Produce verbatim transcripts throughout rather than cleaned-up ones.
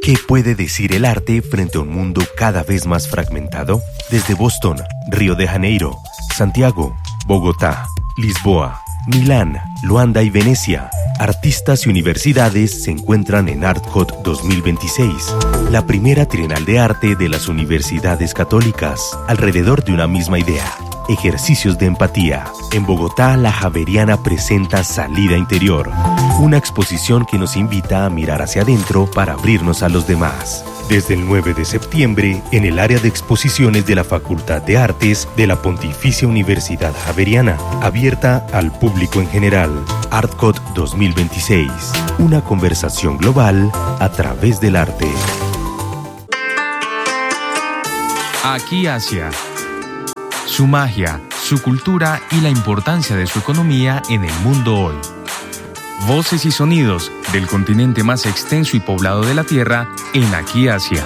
¿Qué puede decir el arte frente a un mundo cada vez más fragmentado? Desde Boston, Río de Janeiro, Santiago, Bogotá, Lisboa, Milán, Luanda y Venecia, artistas y universidades se encuentran en ArtCot dos mil veintiséis, la primera trienal de arte de las universidades católicas, alrededor de una misma idea: ejercicios de empatía. En Bogotá, la Javeriana presenta Salida Interior, una exposición que nos invita a mirar hacia adentro para abrirnos a los demás. Desde el nueve de septiembre, en el área de exposiciones de la Facultad de Artes de la Pontificia Universidad Javeriana, abierta al público en general. ArtCot dos mil veintiséis, una conversación global a través del arte. Aquí Asia. Su magia, su cultura y la importancia de su economía en el mundo hoy. Voces y sonidos del continente más extenso y poblado de la Tierra en Aquí Asia.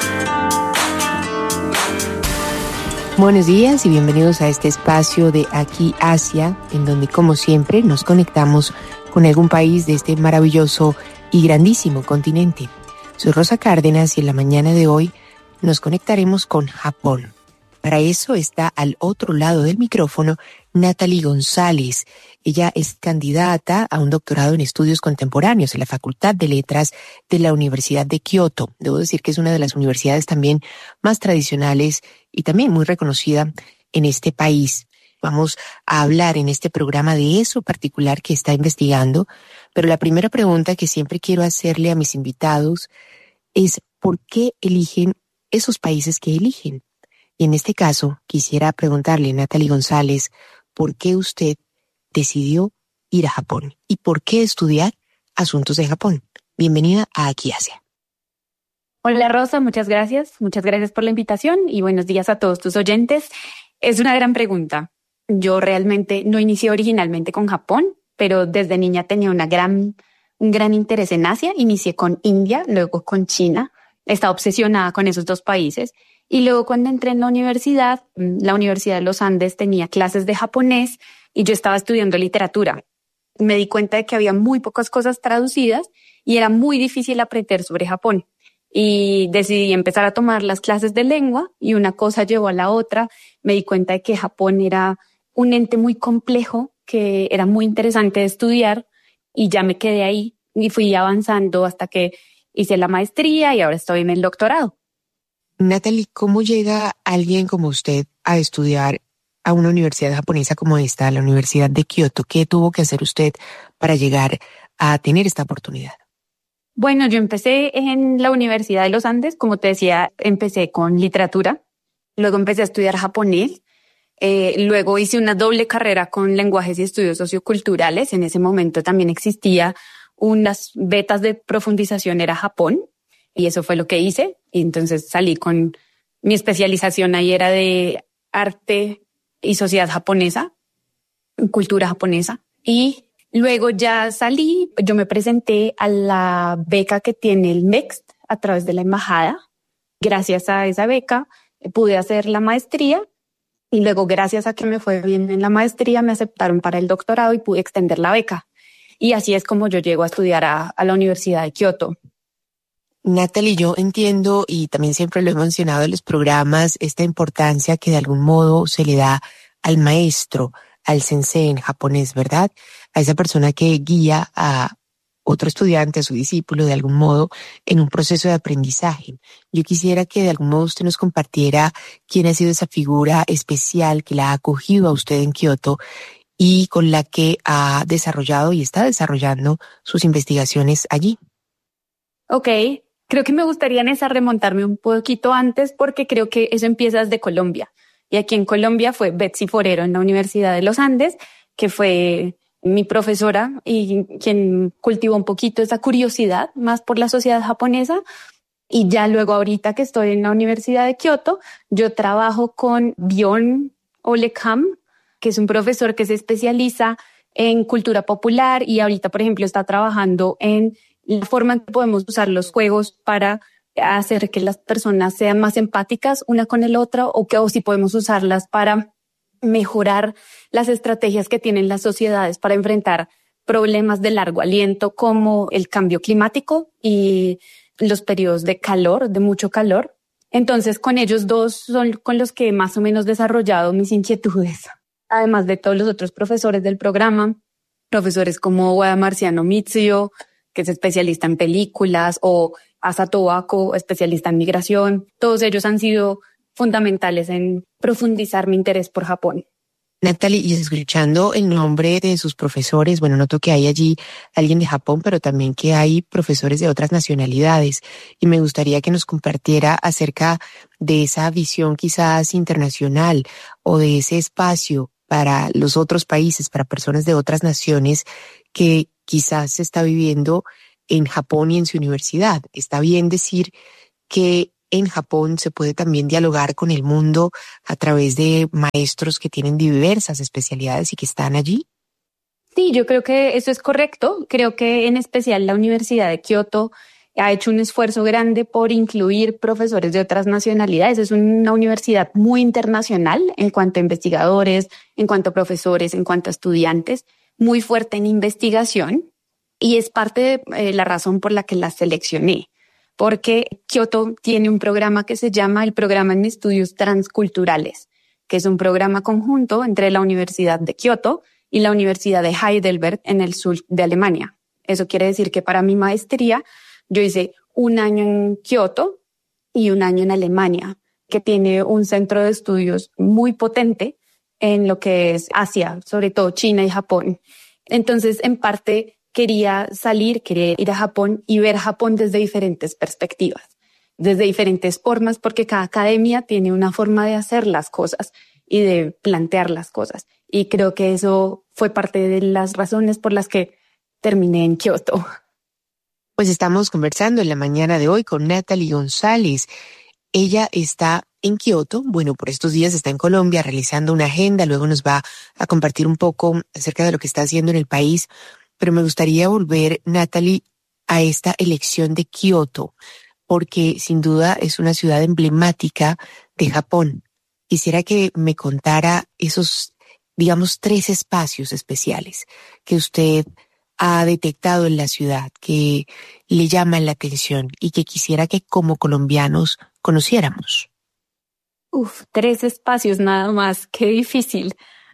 Buenos días y bienvenidos a este espacio de Aquí Asia, en donde, como siempre, nos conectamos con algún país de este maravilloso y grandísimo continente. Soy Rosa Cárdenas y en la mañana de hoy nos conectaremos con Japón. Para eso está al otro lado del micrófono Natalie González. Ella es candidata a un doctorado en estudios contemporáneos en la Facultad de Letras de la Universidad de Kioto. Debo decir que es una de las universidades también más tradicionales y también muy reconocida en este país. Vamos a hablar en este programa de eso particular que está investigando, pero la primera pregunta que siempre quiero hacerle a mis invitados es ¿por qué eligen esos países que eligen? Y en este caso, quisiera preguntarle a Natalie González, ¿por qué usted decidió ir a Japón? ¿Y por qué estudiar asuntos de Japón? Bienvenida a Aquí Asia. Hola Rosa, muchas gracias. Muchas gracias por la invitación y buenos días a todos tus oyentes. Es una gran pregunta. Yo realmente no inicié originalmente con Japón, pero desde niña tenía una gran, un gran interés en Asia. Inicié con India, luego con China. Estaba obsesionada con esos dos países. Y luego cuando entré en la universidad, la Universidad de los Andes tenía clases de japonés y yo estaba estudiando literatura. Me di cuenta de que había muy pocas cosas traducidas y era muy difícil aprender sobre Japón. Y decidí empezar a tomar las clases de lengua y una cosa llevó a la otra. Me di cuenta de que Japón era un ente muy complejo, que era muy interesante de estudiar y ya me quedé ahí y fui avanzando hasta que hice la maestría y ahora estoy en el doctorado. Natalie, ¿cómo llega alguien como usted a estudiar a una universidad japonesa como esta, la Universidad de Kioto? ¿Qué tuvo que hacer usted para llegar a tener esta oportunidad? Bueno, yo empecé en la Universidad de los Andes, como te decía, empecé con literatura, luego empecé a estudiar japonés, eh, luego hice una doble carrera con lenguajes y estudios socioculturales. En ese momento también existía unas becas de profundización, era Japón. Y eso fue lo que hice. Y entonces salí con mi especialización ahí era de arte y sociedad japonesa, cultura japonesa. Y luego ya salí, yo me presenté a la beca que tiene el M E X T a través de la embajada. Gracias a esa beca pude hacer la maestría y luego gracias a que me fue bien en la maestría me aceptaron para el doctorado y pude extender la beca. Y así es como yo llego a estudiar a, a la Universidad de Kioto. Natalie, yo entiendo y también siempre lo he mencionado en los programas, esta importancia que de algún modo se le da al maestro, al sensei en japonés, ¿verdad? A esa persona que guía a otro estudiante, a su discípulo, de algún modo, en un proceso de aprendizaje. Yo quisiera que de algún modo usted nos compartiera quién ha sido esa figura especial que la ha acogido a usted en Kioto y con la que ha desarrollado y está desarrollando sus investigaciones allí. Ok. Creo que me gustaría en esa remontarme un poquito antes porque creo que eso empieza desde Colombia. Y aquí en Colombia fue Betsy Forero en la Universidad de los Andes, que fue mi profesora y quien cultivó un poquito esa curiosidad más por la sociedad japonesa. Y ya luego ahorita que estoy en la Universidad de Kioto, yo trabajo con Bjorn Olekam, que es un profesor que se especializa en cultura popular y ahorita, por ejemplo, está trabajando en la forma en que podemos usar los juegos para hacer que las personas sean más empáticas una con el otro o que o si podemos usarlas para mejorar las estrategias que tienen las sociedades para enfrentar problemas de largo aliento como el cambio climático y los periodos de calor, de mucho calor. Entonces, con ellos dos son con los que más o menos he desarrollado mis inquietudes. Además de todos los otros profesores del programa, profesores como Wada Marciano Mizio, que es especialista en películas, o Asa Tobacco, especialista en migración. Todos ellos han sido fundamentales en profundizar mi interés por Japón. Natalie, y escuchando el nombre de sus profesores, bueno, noto que hay allí alguien de Japón, pero también que hay profesores de otras nacionalidades. Y me gustaría que nos compartiera acerca de esa visión quizás internacional o de ese espacio para los otros países, para personas de otras naciones que quizás se está viviendo en Japón y en su universidad. Está bien decir que en Japón se puede también dialogar con el mundo a través de maestros que tienen diversas especialidades y que están allí. Sí, yo creo que eso es correcto. Creo que en especial la Universidad de Kioto ha hecho un esfuerzo grande por incluir profesores de otras nacionalidades. Es una universidad muy internacional en cuanto a investigadores, en cuanto a profesores, en cuanto a estudiantes, muy fuerte en investigación, y es parte de eh, la razón por la que la seleccioné. Porque Kioto tiene un programa que se llama el Programa en Estudios Transculturales, que es un programa conjunto entre la Universidad de Kioto y la Universidad de Heidelberg en el sur de Alemania. Eso quiere decir que para mi maestría yo hice un año en Kioto y un año en Alemania, que tiene un centro de estudios muy potente en lo que es Asia, sobre todo China y Japón. Entonces, en parte, quería salir, quería ir a Japón y ver Japón desde diferentes perspectivas, desde diferentes formas, porque cada academia tiene una forma de hacer las cosas y de plantear las cosas. Y creo que eso fue parte de las razones por las que terminé en Kioto. Pues estamos conversando en la mañana de hoy con Natalie González. Ella está en Kioto, bueno, por estos días está en Colombia realizando una agenda, luego nos va a compartir un poco acerca de lo que está haciendo en el país. Pero me gustaría volver, Natalie, a esta elección de Kioto, porque sin duda es una ciudad emblemática de Japón. Quisiera que me contara esos, digamos, tres espacios especiales que usted ha detectado en la ciudad, que le llaman la atención y que quisiera que como colombianos conociéramos. Uf, tres espacios nada más, qué difícil.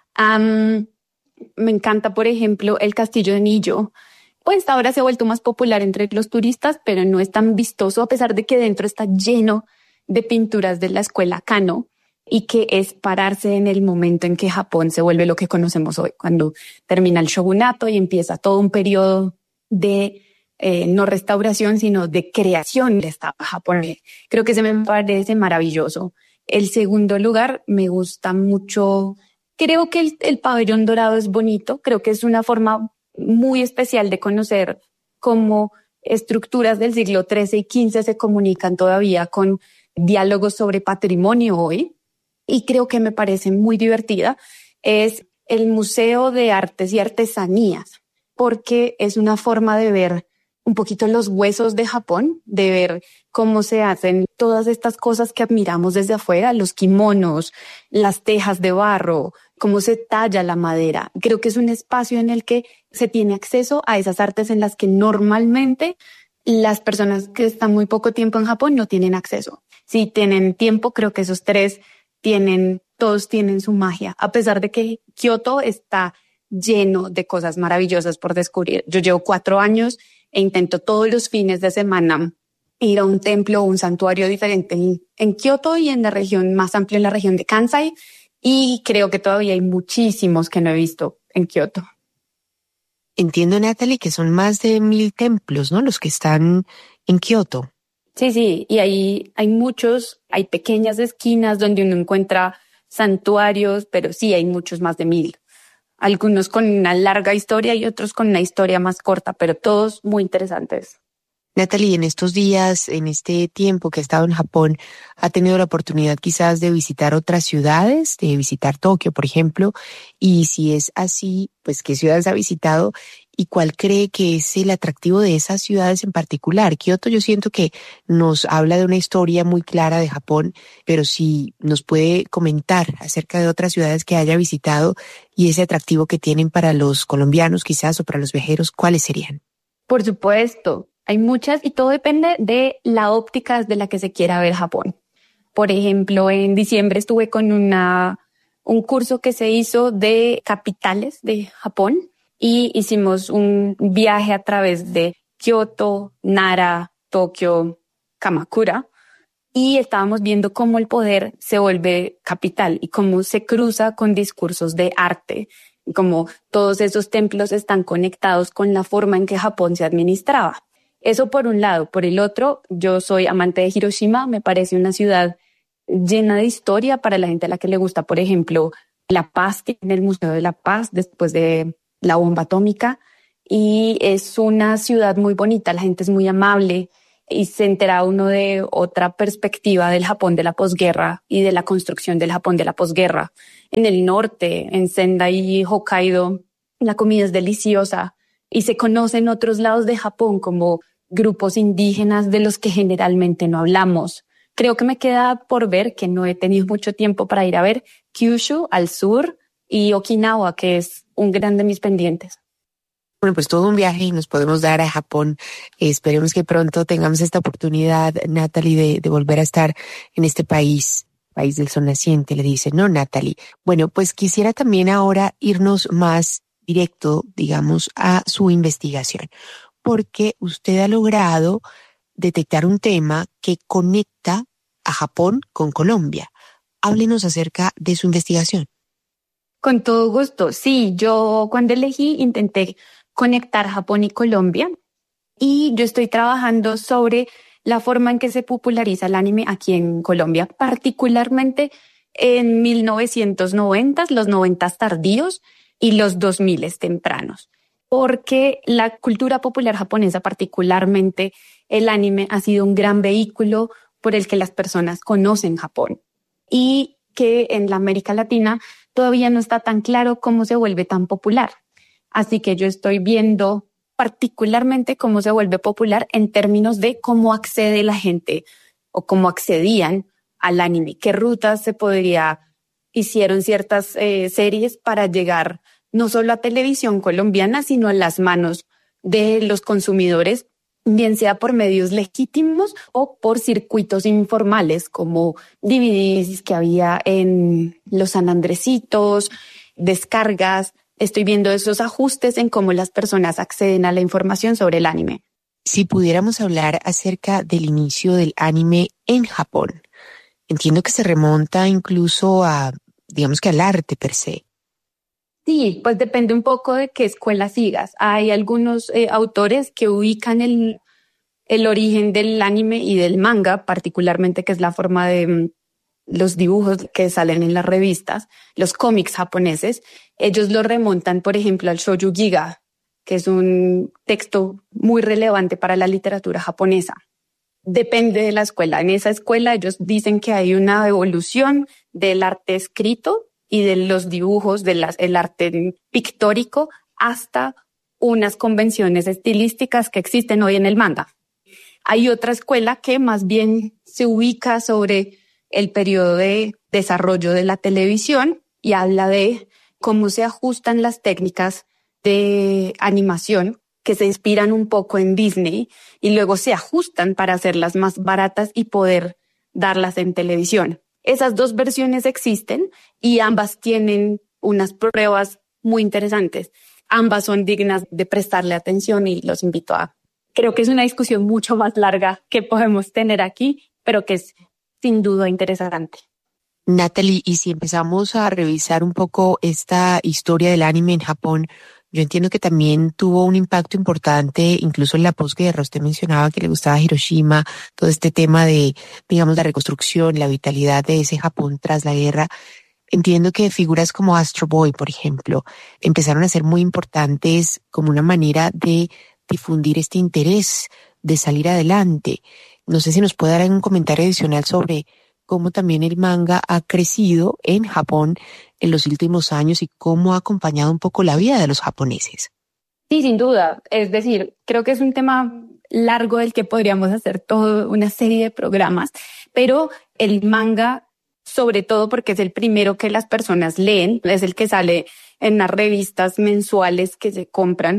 Um, Me encanta, por ejemplo, el Castillo de Nijo. Pues ahora se ha vuelto más popular entre los turistas, pero no es tan vistoso, a pesar de que dentro está lleno de pinturas de la escuela Kano, y que es pararse en el momento en que Japón se vuelve lo que conocemos hoy, cuando termina el shogunato y empieza todo un periodo de eh, no restauración, sino de creación del Estado japonés. Creo que se me parece maravilloso. El segundo lugar, me gusta mucho. Creo que el, el pabellón dorado es bonito. Creo que es una forma muy especial de conocer cómo estructuras del siglo trece y quince se comunican todavía con diálogos sobre patrimonio hoy. Y creo que me parece muy divertida. Es el Museo de Artes y Artesanías, porque es una forma de ver un poquito los huesos de Japón, de ver cómo se hacen todas estas cosas que admiramos desde afuera, los kimonos, las tejas de barro, cómo se talla la madera. Creo que es un espacio en el que se tiene acceso a esas artes en las que normalmente las personas que están muy poco tiempo en Japón no tienen acceso. Si tienen tiempo, creo que esos tres tienen, todos tienen su magia, a pesar de que Kioto está lleno de cosas maravillosas por descubrir. Yo llevo cuatro años e intento todos los fines de semana ir a un templo o un santuario diferente en, en Kioto y en la región más amplia, en la región de Kansai. Y creo que todavía hay muchísimos que no he visto en Kioto. Entiendo, Natalie, que son más de mil templos, ¿no? Los que están en Kioto. Sí, sí, y ahí hay muchos, hay pequeñas esquinas donde uno encuentra santuarios, pero sí hay muchos, más de mil. Algunos con una larga historia y otros con una historia más corta, pero todos muy interesantes. Natalie, en estos días, en este tiempo que ha estado en Japón, ¿ha tenido la oportunidad quizás de visitar otras ciudades, de visitar Tokio, por ejemplo? Y si es así, pues, ¿qué ciudades ha visitado? ¿Y cuál cree que es el atractivo de esas ciudades en particular? Kioto, yo siento que nos habla de una historia muy clara de Japón, pero si nos puede comentar acerca de otras ciudades que haya visitado y ese atractivo que tienen para los colombianos quizás o para los viajeros, ¿cuáles serían? Por supuesto. Hay muchas y todo depende de la óptica desde la que se quiera ver Japón. Por ejemplo, en diciembre estuve con una, un curso que se hizo de capitales de Japón y hicimos un viaje a través de Kioto, Nara, Tokio, Kamakura, y estábamos viendo cómo el poder se vuelve capital y cómo se cruza con discursos de arte, y cómo todos esos templos están conectados con la forma en que Japón se administraba. Eso por un lado. Por el otro, yo soy amante de Hiroshima, me parece una ciudad llena de historia para la gente a la que le gusta, por ejemplo, la paz, tiene el Museo de la Paz después de la bomba atómica, y es una ciudad muy bonita, la gente es muy amable y se entera uno de otra perspectiva del Japón de la posguerra y de la construcción del Japón de la posguerra. En el norte, en Sendai y Hokkaido, la comida es deliciosa y se conocen otros lados de Japón como grupos indígenas de los que generalmente no hablamos. Creo que me queda por ver, que no he tenido mucho tiempo para ir a ver, Kyushu al sur y Okinawa, que es un gran de mis pendientes. Bueno, pues todo un viaje y nos podemos dar a Japón. Eh, esperemos que pronto tengamos esta oportunidad, Natalie, de, de volver a estar en este país, país del sol naciente, le dice, ¿no, Natalie? Bueno, pues quisiera también ahora irnos más directo, digamos, a su investigación, porque usted ha logrado detectar un tema que conecta a Japón con Colombia. Háblenos acerca de su investigación. Con todo gusto. Sí, yo cuando elegí intenté conectar Japón y Colombia y yo estoy trabajando sobre la forma en que se populariza el anime aquí en Colombia, particularmente en mil novecientos noventa, los noventas tardíos y los dos mil tempranos, porque la cultura popular japonesa, particularmente el anime, ha sido un gran vehículo por el que las personas conocen Japón y que en la América Latina todavía no está tan claro cómo se vuelve tan popular. Así que yo estoy viendo particularmente cómo se vuelve popular en términos de cómo accede la gente o cómo accedían al anime, qué rutas se podría, hicieron ciertas eh, series para llegar no solo a televisión colombiana, sino a las manos de los consumidores, bien sea por medios legítimos o por circuitos informales como D V Ds que había en los San Andresitos, descargas. Estoy viendo esos ajustes en cómo las personas acceden a la información sobre el anime. Si pudiéramos hablar acerca del inicio del anime en Japón, entiendo que se remonta incluso a, digamos que al arte per se. Sí, pues depende un poco de qué escuela sigas. Hay algunos eh, autores que ubican el, el origen del anime y del manga, particularmente, que es la forma de um, los dibujos que salen en las revistas, los cómics japoneses. Ellos lo remontan, por ejemplo, al Shoujo Giga, que es un texto muy relevante para la literatura japonesa. Depende de la escuela. En esa escuela ellos dicen que hay una evolución del arte escrito y de los dibujos, del arte pictórico, hasta unas convenciones estilísticas que existen hoy en el manga. Hay otra escuela que más bien se ubica sobre el periodo de desarrollo de la televisión y habla de cómo se ajustan las técnicas de animación que se inspiran un poco en Disney y luego se ajustan para hacerlas más baratas y poder darlas en televisión. Esas dos versiones existen y ambas tienen unas pruebas muy interesantes. Ambas son dignas de prestarle atención y los invito a... Creo que es una discusión mucho más larga que podemos tener aquí, pero que es sin duda interesante. Natalie, y si empezamos a revisar un poco esta historia del anime en Japón, yo entiendo que también tuvo un impacto importante incluso en la posguerra. Usted mencionaba que le gustaba Hiroshima, todo este tema de, digamos, la reconstrucción, la vitalidad de ese Japón tras la guerra. Entiendo que figuras como Astro Boy, por ejemplo, empezaron a ser muy importantes como una manera de difundir este interés de salir adelante. No sé si nos puede dar un comentario adicional sobre cómo también el manga ha crecido en Japón en los últimos años y cómo ha acompañado un poco la vida de los japoneses. Sí, sin duda. Es decir, creo que es un tema largo del que podríamos hacer toda una serie de programas, pero el manga, sobre todo porque es el primero que las personas leen, es el que sale en las revistas mensuales que se compran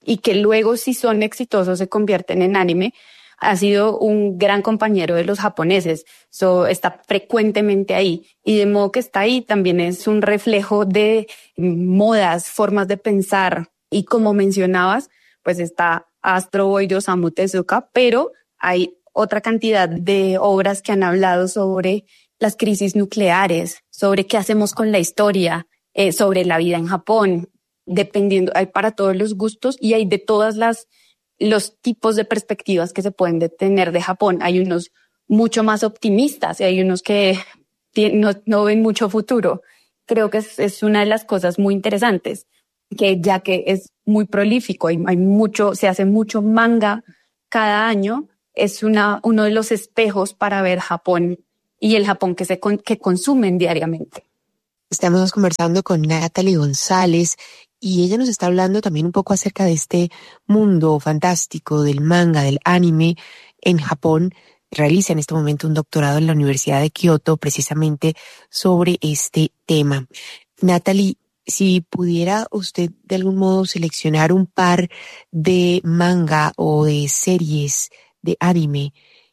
y que luego, si son exitosos, se convierten en anime, ha sido un gran compañero de los japoneses. So, está frecuentemente ahí. Y de modo que está ahí, también es un reflejo de modas, formas de pensar. Y como mencionabas, pues está Astro Boy de Osamu Tezuka, pero hay otra cantidad de obras que han hablado sobre las crisis nucleares, sobre qué hacemos con la historia, eh, sobre la vida en Japón, dependiendo, hay para todos los gustos y hay de todas las los tipos de perspectivas que se pueden tener de Japón. Hay unos mucho más optimistas y hay unos que no, no ven mucho futuro. Creo que es, es una de las cosas muy interesantes, que ya que es muy prolífico, hay, hay mucho, se hace mucho manga cada año, es una, uno de los espejos para ver Japón y el Japón que se con, que consumen diariamente. Estamos conversando con Natalie González y ella nos está hablando también un poco acerca de este mundo fantástico del manga, del anime en Japón. Realiza en este momento un doctorado en la Universidad de Kioto precisamente sobre este tema. Natalie, si pudiera usted de algún modo seleccionar un par de manga o de series de anime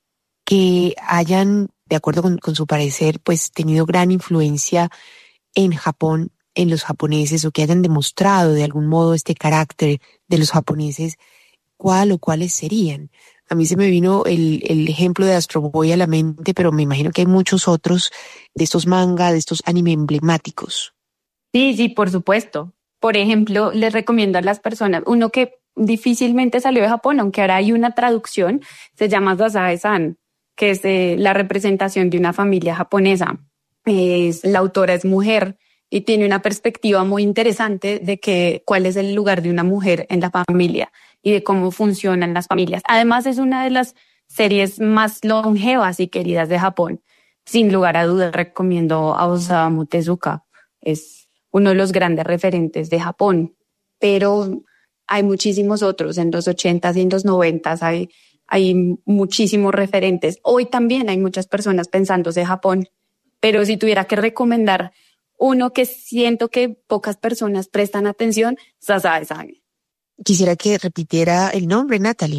que hayan, de acuerdo con, con su parecer, pues tenido gran influencia en Japón, en los japoneses, o que hayan demostrado de algún modo este carácter de los japoneses, ¿cuál o cuáles serían? A mí se me vino el, el ejemplo de Astro Boy a la mente, pero me imagino que hay muchos otros de estos manga, de estos anime emblemáticos. Sí, sí, por supuesto. Por ejemplo, les recomiendo a las personas, uno que difícilmente salió de Japón, aunque ahora hay una traducción, se llama Sazae-san, que es eh, la representación de una familia japonesa. Es, la autora es mujer y tiene una perspectiva muy interesante de que cuál es el lugar de una mujer en la familia y de cómo funcionan las familias. Además, es una de las series más longevas y queridas de Japón. Sin lugar a dudas, recomiendo a Osamu Tezuka. Es uno de los grandes referentes de Japón. Pero hay muchísimos otros. En los ochentas y en los noventas hay, hay muchísimos referentes. Hoy también hay muchas personas pensándose en Japón. Pero si tuviera que recomendar uno que siento que pocas personas prestan atención, Sazae-san. Quisiera que repitiera el nombre, Natalie.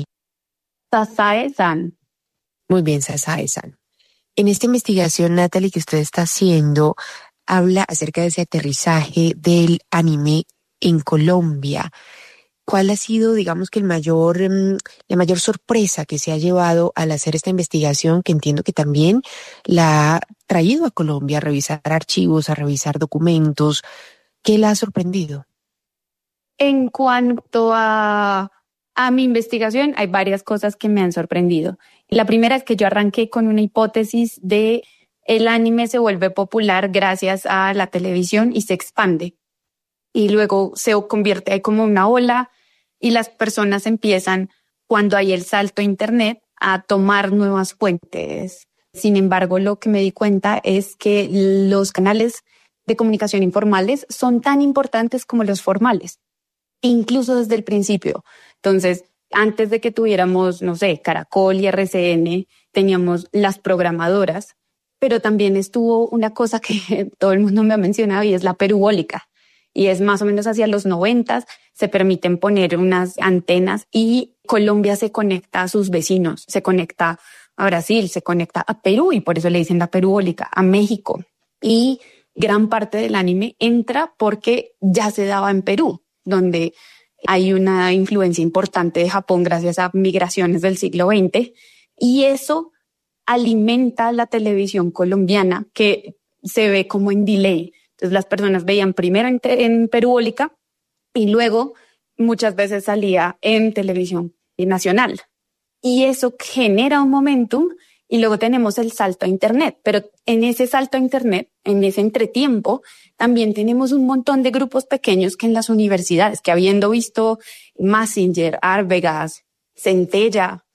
Sazae-san. Muy bien, Sazae-san. En esta investigación, Natalie, que usted está haciendo, habla acerca de ese aterrizaje del anime en Colombia. ¿Cuál ha sido, digamos, que el mayor, la mayor sorpresa que se ha llevado al hacer esta investigación, que entiendo que también la ha traído a Colombia a revisar archivos, a revisar documentos? ¿Qué la ha sorprendido? En cuanto a, a mi investigación, hay varias cosas que me han sorprendido. La primera es que yo arranqué con una hipótesis de el anime se vuelve popular gracias a la televisión y se expande. Y luego se convierte ahí como una ola y las personas empiezan, cuando hay el salto a internet, a tomar nuevas fuentes. Sin embargo, lo que me di cuenta es que los canales de comunicación informales son tan importantes como los formales, incluso desde el principio. Entonces, antes de que tuviéramos, no sé, Caracol y R C N, teníamos las programadoras, pero también estuvo una cosa que todo el mundo me ha mencionado y es la perubólica. Y es más o menos hacia los noventas, se permiten poner unas antenas y Colombia se conecta a sus vecinos, se conecta a Brasil, se conecta a Perú y por eso le dicen la perubólica, a México. Y gran parte del anime entra porque ya se daba en Perú, donde hay una influencia importante de Japón gracias a migraciones del siglo veinte. Y eso alimenta la televisión colombiana que se ve como en delay. Entonces las personas veían primero en, te- en perubólica y luego muchas veces salía en televisión nacional. Y eso genera un momentum y luego tenemos el salto a internet. Pero en ese salto a internet, en ese entretiempo, también tenemos un montón de grupos pequeños que en las universidades, que habiendo visto Mazinger, Arvegas, Centella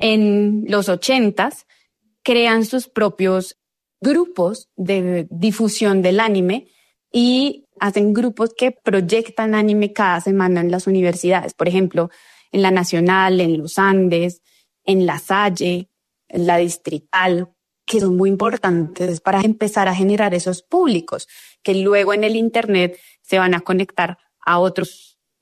en los ochentas, crean sus propios grupos de difusión del anime y hacen grupos que proyectan anime cada semana en las universidades. Por ejemplo, en la Nacional, en los Andes, en la Salle, en la Distrital, que son muy importantes para empezar a generar esos públicos que luego en el internet se van a conectar a otros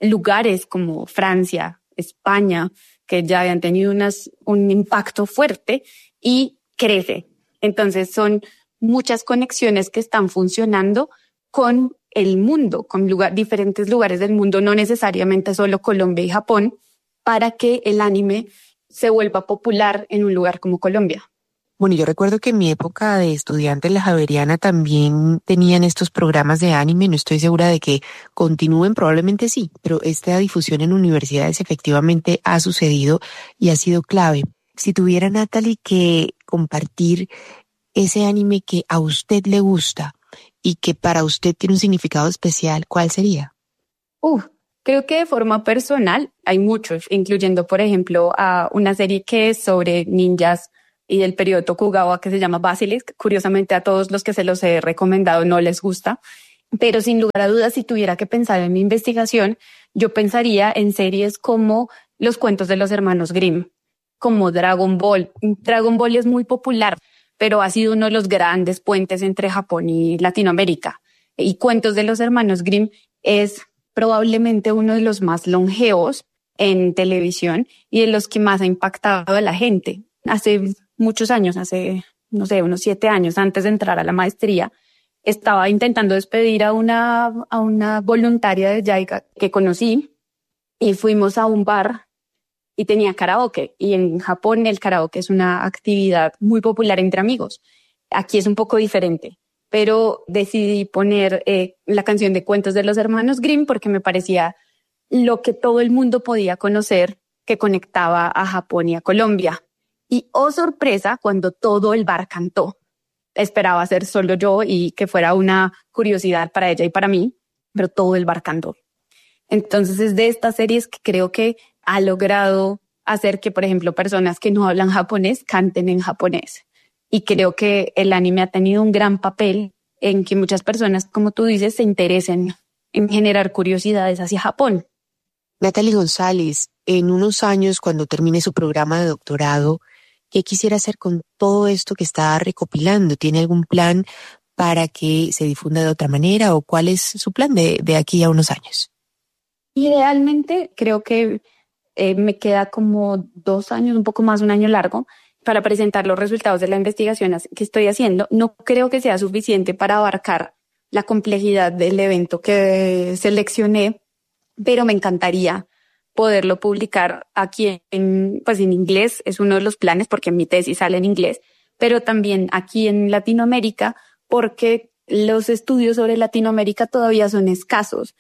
lugares como Francia, España, que ya habían tenido unas, un impacto fuerte y crece. Entonces son muchas conexiones que están funcionando con el mundo, con lugar, diferentes lugares del mundo, no necesariamente solo Colombia y Japón, para que el anime se vuelva popular en un lugar como Colombia. Bueno, yo recuerdo que en mi época de estudiante en la Javeriana también tenían estos programas de anime. No estoy segura de que continúen, probablemente sí, pero esta difusión en universidades efectivamente ha sucedido y ha sido clave. Si tuviera, Natalie, que compartir ese anime que a usted le gusta y que para usted tiene un significado especial, ¿cuál sería? Uh, creo que de forma personal hay muchos, incluyendo, por ejemplo, a una serie que es sobre ninjas y del periodo Tokugawa que se llama Basilisk. Curiosamente a todos los que se los he recomendado no les gusta, pero sin lugar a dudas, si tuviera que pensar en mi investigación, yo pensaría en series como los cuentos de los hermanos Grimm, como Dragon Ball. Dragon Ball es muy popular, pero ha sido uno de los grandes puentes entre Japón y Latinoamérica. Y Cuentos de los hermanos Grimm es probablemente uno de los más longevos en televisión y de los que más ha impactado a la gente. Hace muchos años, hace, no sé, unos siete años antes de entrar a la maestría, estaba intentando despedir a una, a una voluntaria de JICA que conocí y fuimos a un bar y tenía karaoke. Y en Japón el karaoke es una actividad muy popular entre amigos. Aquí es un poco diferente, pero decidí poner eh, la canción de Cuentos de los hermanos Grimm porque me parecía lo que todo el mundo podía conocer que conectaba a Japón y a Colombia. Y oh sorpresa, cuando todo el bar cantó. Esperaba ser solo yo y que fuera una curiosidad para ella y para mí, pero todo el bar cantó. Entonces es de estas series que creo que ha logrado hacer que, por ejemplo, personas que no hablan japonés canten en japonés. Y creo que el anime ha tenido un gran papel en que muchas personas, como tú dices, se interesen en generar curiosidades hacia Japón. Natalie González, en unos años, cuando termine su programa de doctorado, ¿qué quisiera hacer con todo esto que está recopilando? ¿Tiene algún plan para que se difunda de otra manera o cuál es su plan de, de aquí a unos años? Idealmente creo que eh, me queda como dos años, un poco más, un año largo, para presentar los resultados de la investigación que estoy haciendo. No creo que sea suficiente para abarcar la complejidad del evento que seleccioné, pero me encantaría poderlo publicar aquí en, pues en inglés, es uno de los planes porque mi tesis sale en inglés, pero también aquí en Latinoamérica porque los estudios sobre Latinoamérica todavía son escasos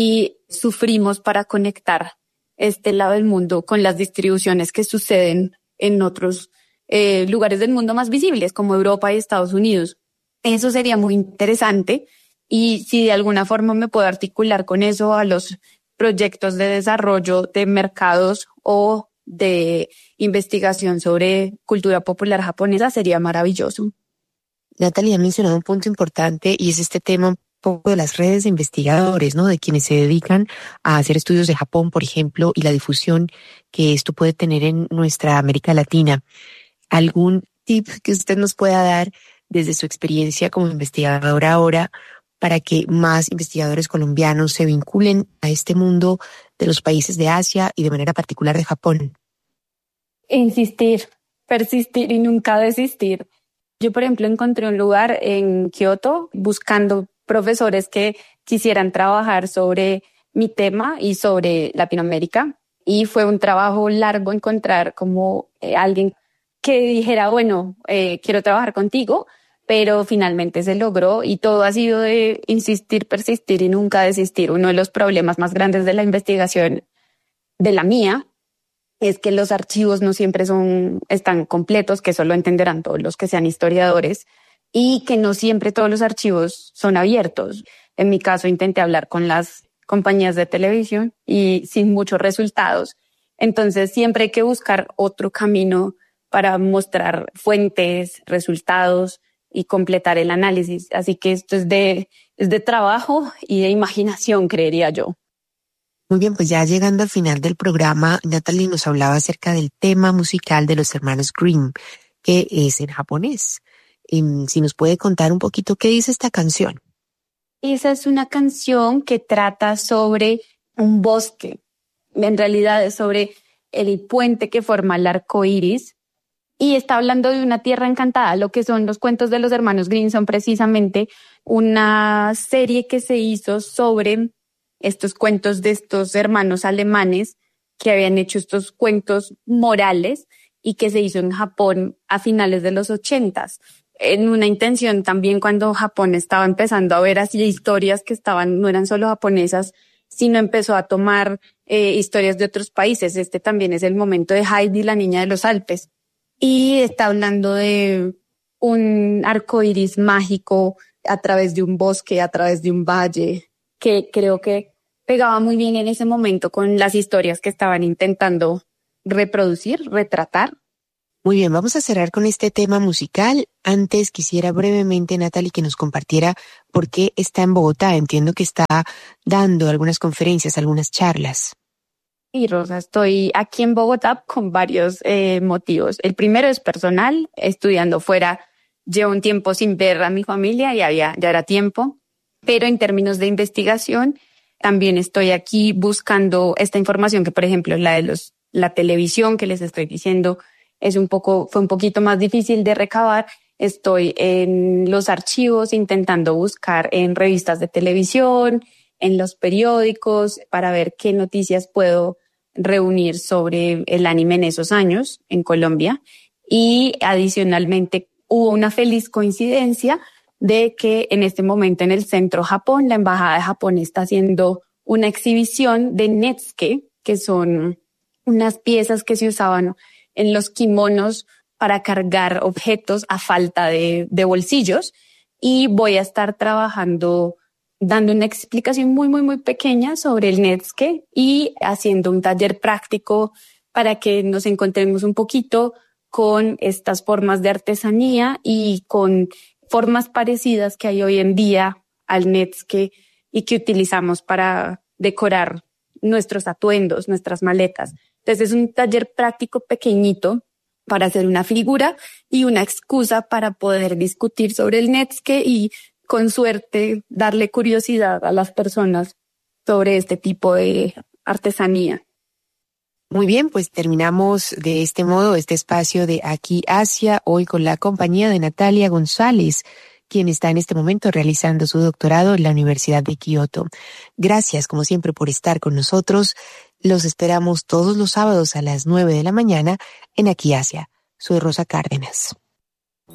y sufrimos para conectar este lado del mundo con las distribuciones que suceden en otros eh, lugares del mundo más visibles como Europa y Estados Unidos. Eso sería muy interesante y si de alguna forma me puedo articular con eso a los proyectos de desarrollo de mercados o de investigación sobre cultura popular japonesa, sería maravilloso. Natalie ha mencionado un punto importante y es este tema un poco de las redes de investigadores, ¿no? De quienes se dedican a hacer estudios de Japón, por ejemplo, y la difusión que esto puede tener en nuestra América Latina. ¿Algún tip que usted nos pueda dar desde su experiencia como investigadora ahora para que más investigadores colombianos se vinculen a este mundo de los países de Asia y de manera particular de Japón? Insistir, persistir y nunca desistir. Yo, por ejemplo, encontré un lugar en Kioto buscando profesores que quisieran trabajar sobre mi tema y sobre Latinoamérica. Y fue un trabajo largo encontrar como eh, alguien que dijera, bueno, eh, quiero trabajar contigo, pero finalmente se logró y todo ha sido de insistir, persistir y nunca desistir. Uno de los problemas más grandes de la investigación de la mía es que los archivos no siempre son, están completos, que eso lo entenderán todos los que sean historiadores, y que no siempre todos los archivos son abiertos. En mi caso intenté hablar con las compañías de televisión y sin muchos resultados. Entonces siempre hay que buscar otro camino para mostrar fuentes, resultados y completar el análisis. Así que esto es de, es de trabajo y de imaginación, creería yo. Muy bien, pues ya llegando al final del programa, Natalie nos hablaba acerca del tema musical de los hermanos Grimm, que es en japonés. Y si nos puede contar un poquito qué dice esta canción. Esa es una canción que trata sobre un bosque. En realidad es sobre el puente que forma el arco iris. Y está hablando de una tierra encantada. Lo que son los cuentos de los hermanos Grimm son precisamente una serie que se hizo sobre estos cuentos de estos hermanos alemanes que habían hecho estos cuentos morales y que se hizo en Japón a finales de los ochentas. En una intención también cuando Japón estaba empezando a ver así historias que estaban, no eran solo japonesas, sino empezó a tomar eh, historias de otros países. Este también es el momento de Heidi, la niña de los Alpes. Y está hablando de un arco iris mágico a través de un bosque, a través de un valle, que creo que pegaba muy bien en ese momento con las historias que estaban intentando reproducir, retratar. Muy bien, vamos a cerrar con este tema musical. Antes quisiera brevemente, Natalie, que nos compartiera por qué está en Bogotá. Entiendo que está dando algunas conferencias, algunas charlas. Y Rosa, estoy aquí en Bogotá con varios eh, motivos. El primero es personal, estudiando fuera. Llevo un tiempo sin ver a mi familia y había, ya era tiempo. Pero en términos de investigación, también estoy aquí buscando esta información que, por ejemplo, la de los, la televisión que les estoy diciendo, es un poco, fue un poquito más difícil de recabar. Estoy en los archivos intentando buscar en revistas de televisión, en los periódicos, para ver qué noticias puedo reunir sobre el anime en esos años en Colombia. Y adicionalmente hubo una feliz coincidencia de que en este momento en el centro Japón, la Embajada de Japón está haciendo una exhibición de netsuke, que son unas piezas que se usaban en los kimonos para cargar objetos a falta de, de bolsillos. Y voy a estar trabajando, dando una explicación muy, muy, muy pequeña sobre el netsuke y haciendo un taller práctico para que nos encontremos un poquito con estas formas de artesanía y con formas parecidas que hay hoy en día al netsuke y que utilizamos para decorar nuestros atuendos, nuestras maletas. Entonces es un taller práctico pequeñito para hacer una figura y una excusa para poder discutir sobre el netsuke y con suerte darle curiosidad a las personas sobre este tipo de artesanía. Muy bien, pues terminamos de este modo este espacio de Aquí Asia, hoy con la compañía de Natalia González, quien está en este momento realizando su doctorado en la Universidad de Kioto. Gracias, como siempre, por estar con nosotros. Los esperamos todos los sábados a las nueve de la mañana en Aquí Asia. Soy Rosa Cárdenas.